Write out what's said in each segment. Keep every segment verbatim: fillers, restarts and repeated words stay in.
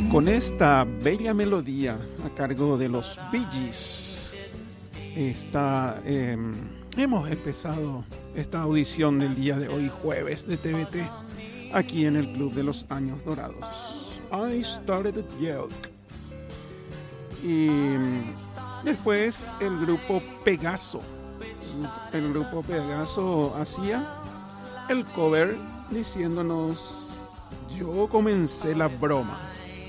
con esta bella melodía a cargo de los Bee Gees. Está, eh, hemos empezado esta audición del día de hoy, jueves de T V T, aquí en el Club de los Años Dorados. I Started at Yelk. Y después el grupo Pegaso. El grupo Pegaso hacía el cover diciéndonos: yo comencé la broma.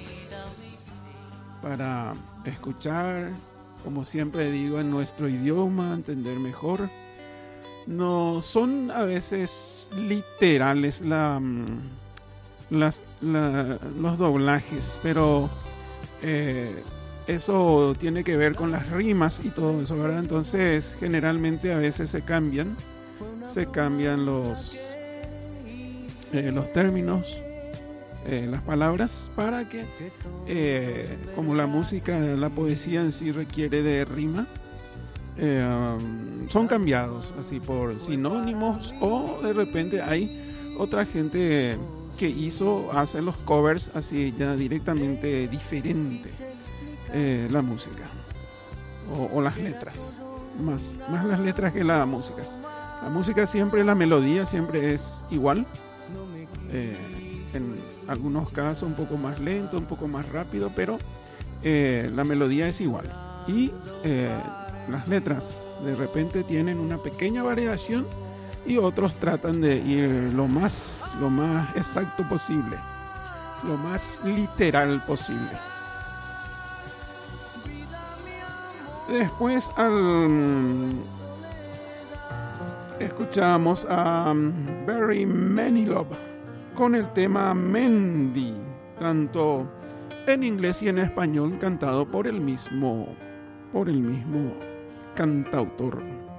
Para escuchar, como siempre digo, en nuestro idioma, entender mejor. No son a veces literales la, las, la, los doblajes, pero eh, eso tiene que ver con las rimas y todo eso, ¿verdad? Entonces, generalmente a veces se cambian, se cambian los, eh, los términos. Eh, las palabras para que eh, como la música, la poesía en sí requiere de rima, eh, um, son cambiados así por sinónimos, o de repente hay otra gente que hizo, hace los covers así ya directamente diferente, eh, la música o, o las letras, más, más las letras que la música. La música siempre, la melodía siempre es igual, eh, en algunos casos un poco más lento, un poco más rápido, pero eh, la melodía es igual. Y eh, las letras de repente tienen una pequeña variación y otros tratan de ir lo más, lo más exacto posible, lo más literal posible. Después al, escuchamos a Barry Manilow con el tema Mendy, tanto en inglés y en español, cantado por el mismo, por el mismo cantautor.